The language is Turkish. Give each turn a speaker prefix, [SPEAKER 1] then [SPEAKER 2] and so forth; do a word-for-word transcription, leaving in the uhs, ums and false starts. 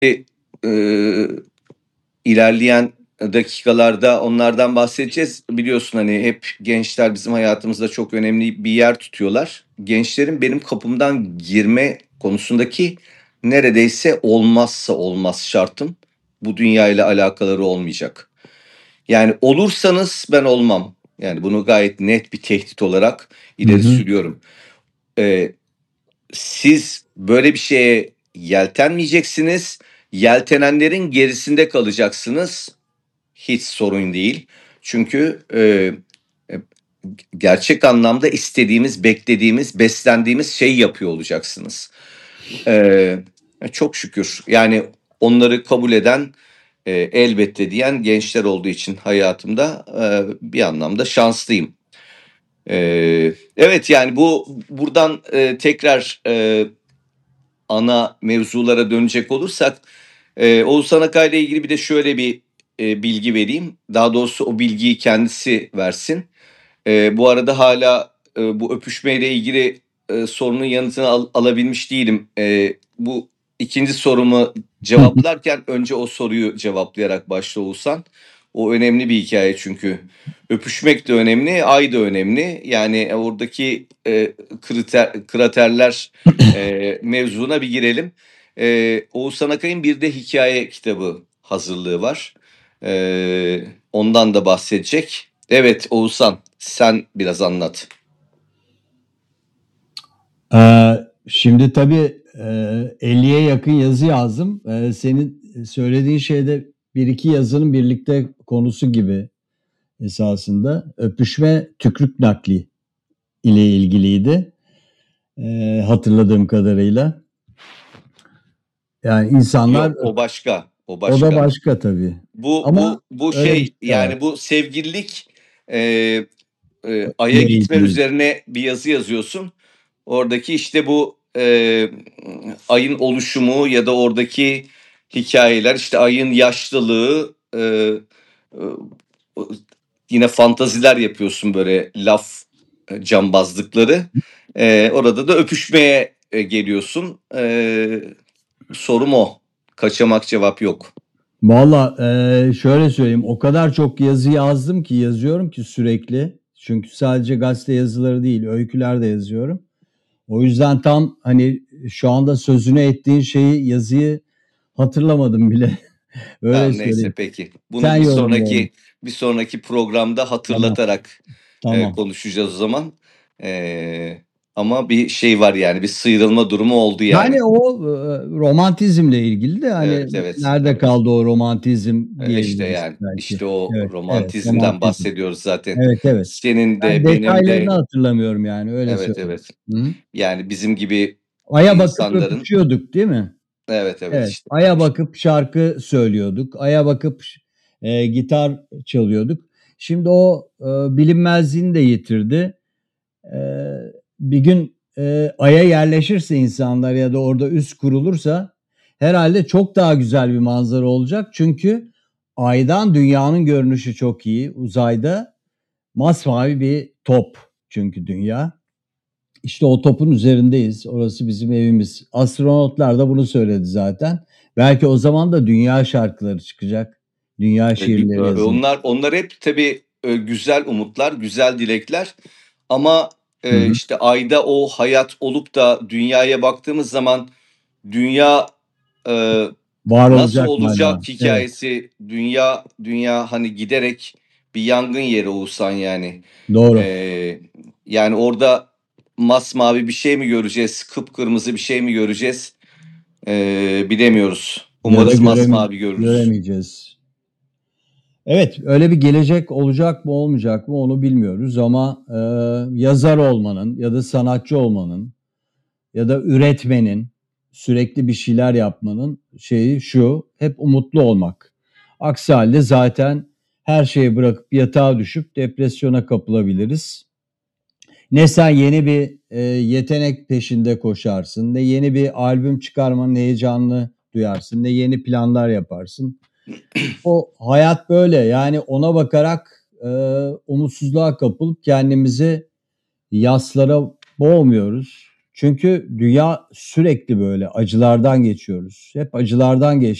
[SPEAKER 1] E, ııı, ilerleyen dakikalarda onlardan bahsedeceğiz. Biliyorsun, hani, hep gençler bizim hayatımızda çok önemli bir yer tutuyorlar. Gençlerin benim kapımdan girme konusundaki neredeyse olmazsa olmaz şartım, bu dünyayla alakaları olmayacak. Yani olursanız ben olmam. Yani bunu gayet net bir tehdit olarak
[SPEAKER 2] Hı
[SPEAKER 1] ileri
[SPEAKER 2] hı.
[SPEAKER 1] sürüyorum. Eee, siz böyle bir şeye yeltenmeyeceksiniz. Yeltenenlerin gerisinde kalacaksınız. Hiç sorun değil. Çünkü, eee, eb g gerçek anlamda istediğimiz, beklediğimiz, beslendiğimiz şeyi yapıyor olacaksınız. Eee, e, çok şükür. Yani onları kabul eden, eee, elbette diyen gençler olduğu için hayatımda, eee, bir anlamda şanslıyım. Eee, evet, yani bu buradan, eee, tekrar, eee, ana mevzulara dönecek olursak, eee, Oğuzhan Akay'la ilgili bir de şöyle bir, eee, bilgi vereyim. Daha doğrusu o bilgiyi kendisi versin. Eee, bu arada hâlâ, ııı, bu öpüşmeyle ilgili, ııı, sorunun yanıtını al alabilmiş değilim. Eee, bu ikinci sorumu
[SPEAKER 2] Hı hı.
[SPEAKER 1] cevaplarken önce o soruyu cevaplayarak başla Oğuzhan. O önemli bir hikâye çünkü. Öpüşmek de önemli, ay da önemli. Yani oradaki, eee, kriter kraterler, eee, mevzuna bir girelim. Eee, Oğuzhan Akay'ın bir de hikâye kitabı hazırlığı var. Eee, ondan da bahsedecek. Evet, Oğuzhan, sen biraz anlat.
[SPEAKER 2] Eee, şimdi tabii, eee, elliye yakın yazı yazdım. Eee, senin söylediğin şey de bir iki yazının birlikte konusu gibi esasında. Öpüşme tükrük nakli ile ilgiliydi, eee, hatırladığım kadarıyla. Yani insanlar
[SPEAKER 1] Yok, o başka, o
[SPEAKER 2] O da
[SPEAKER 1] başka.
[SPEAKER 2] başka tabii.
[SPEAKER 1] Bu
[SPEAKER 2] Ama
[SPEAKER 1] bu bu
[SPEAKER 2] öyle bir
[SPEAKER 1] şey,
[SPEAKER 2] şey de var.
[SPEAKER 1] yani bu sevgililik, eee, eee, Ay'a
[SPEAKER 2] ile
[SPEAKER 1] gitme
[SPEAKER 2] ilgili.
[SPEAKER 1] üzerine bir yazı yazıyorsun. Oradaki, işte, bu, eee, Ay'ın oluşumu ya da oradaki hikâyeler, işte, Ay'ın yaşlılığı, ııı, ııı, ı yine fanteziler yapıyorsun böyle laf, eee, cambazlıkları. Eee, orada da öpüşmeye, eee, geliyorsun. Eee, sorum o. Kaçamak cevap yok.
[SPEAKER 2] Valla, eee, şöyle söyleyeyim, o kadar çok yazı yazdım ki, yazıyorum ki sürekli. Çünkü sadece gazete yazıları değil, öyküler de yazıyorum. O yüzden tam, hani, şu anda sözünü ettiğin şeyi, yazıyı hatırlamadım bile. Öyle
[SPEAKER 1] Tamam, neyse,
[SPEAKER 2] söyleyeyim.
[SPEAKER 1] peki.
[SPEAKER 2] Sen
[SPEAKER 1] Bunu bir
[SPEAKER 2] yorumla onu.
[SPEAKER 1] sonraki bir sonraki programda
[SPEAKER 2] Tamam,
[SPEAKER 1] hatırlatarak, eee,
[SPEAKER 2] tamam.
[SPEAKER 1] konuşacağız o zaman. Eee, ama bir şey var yani, bir sıyrılma durumu oldu
[SPEAKER 2] Yani
[SPEAKER 1] yani.
[SPEAKER 2] o, ııı, romantizmle ilgili de, hani,
[SPEAKER 1] Evet, evet,
[SPEAKER 2] nerede
[SPEAKER 1] evet.
[SPEAKER 2] kaldı o romantizm
[SPEAKER 1] Eee, işte,
[SPEAKER 2] diyebiliriz
[SPEAKER 1] yani,
[SPEAKER 2] belki.
[SPEAKER 1] işte, o
[SPEAKER 2] Evet, evet,
[SPEAKER 1] romantizmden
[SPEAKER 2] romantizm.
[SPEAKER 1] bahsediyoruz zaten.
[SPEAKER 2] Evet, evet.
[SPEAKER 1] Senin
[SPEAKER 2] Ben
[SPEAKER 1] de benim
[SPEAKER 2] detaylarını
[SPEAKER 1] de
[SPEAKER 2] hatırlamıyorum yani, öyle
[SPEAKER 1] Evet,
[SPEAKER 2] söyleyeyim.
[SPEAKER 1] evet.
[SPEAKER 2] Hı hı.
[SPEAKER 1] Yani bizim gibi
[SPEAKER 2] Ay'a bakıp
[SPEAKER 1] insanların
[SPEAKER 2] öpüşüyorduk, değil mi?
[SPEAKER 1] Evet, evet,
[SPEAKER 2] Evet,
[SPEAKER 1] işte.
[SPEAKER 2] Ay'a
[SPEAKER 1] İşte.
[SPEAKER 2] bakıp şarkı söylüyorduk. Ay'a bakıp ş eee, gitar çalıyorduk. Şimdi o, ııı, bilinmezliğini de yitirdi. Eee, bir gün, eee, Ay'a yerleşirse insanlar ya da orada üs kurulursa herhâlde çok daha güzel bir manzara olacak. Çünkü Ay'dan dünyanın görünüşü çok iyi. Uzayda masmavi bir top çünkü dünya. İşte, o topun üzerindeyiz. Orası bizim evimiz. Astronotlar da bunu söyledi zaten. Belki o zaman da dünya şarkıları çıkacak. Dünya şiirleri yazılacak.
[SPEAKER 1] Onlar onlar hep tabii, eee, güzel umutlar, güzel dilekler ama,
[SPEAKER 2] Hı
[SPEAKER 1] eee,
[SPEAKER 2] hı.
[SPEAKER 1] işte, Ay'da o hayat olup da dünyaya baktığımız zaman dünya, ııı,
[SPEAKER 2] Var
[SPEAKER 1] nasıl
[SPEAKER 2] olacak mı hâlâ?
[SPEAKER 1] olacak
[SPEAKER 2] Evet.
[SPEAKER 1] hikâyesi, dünya dünya, hani, giderek bir yangın yeri Oğuzhan yani.
[SPEAKER 2] Doğru.
[SPEAKER 1] Eee, yani, orada masmavi bir şey mi göreceğiz, kıpkırmızı bir şey mi göreceğiz, eee, bilemiyoruz.
[SPEAKER 2] Ya da
[SPEAKER 1] Umarız
[SPEAKER 2] göreme
[SPEAKER 1] masmavi görürüz.
[SPEAKER 2] göremeyeceğiz. Evet, öyle bir gelecek olacak mı, olmayacak mı onu bilmiyoruz ama, eee, yazar olmanın ya da sanatçı olmanın ya da üretmenin, sürekli bir şeyler yapmanın şeyi şu: hep umutlu olmak. Aksi hâlde zaten her şeyi bırakıp yatağa düşüp depresyona kapılabiliriz. Ne sen yeni bir, eee, yetenek peşinde koşarsın, ne yeni bir albüm çıkarmanın heyecanını duyarsın, ne yeni planlar yaparsın. O hayat böyle. Yani ona bakarak, eee, umutsuzluğa kapılıp kendimizi yaslara boğmuyoruz. Çünkü dünya sürekli böyle acılardan geçiyoruz. Hep acılardan geçtik.